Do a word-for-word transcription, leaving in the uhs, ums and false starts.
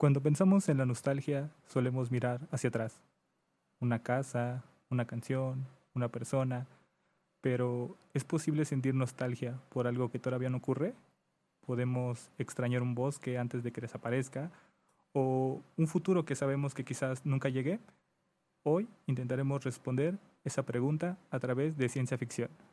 Cuando pensamos en la nostalgia, solemos mirar hacia atrás. Una casa, una canción, una persona. Pero ¿es posible sentir nostalgia por algo que todavía no ocurre? ¿Podemos extrañar un bosque antes de que desaparezca? ¿O un futuro que sabemos que quizás nunca llegue? Hoy intentaremos responder esa pregunta a través de ciencia ficción.